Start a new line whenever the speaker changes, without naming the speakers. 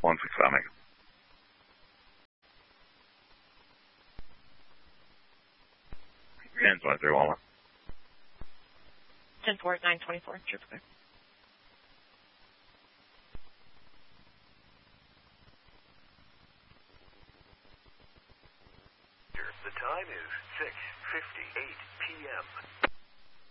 16 Omega. And 2311.
10-4 at 924.
Triple.
The time is 6:58 p.m.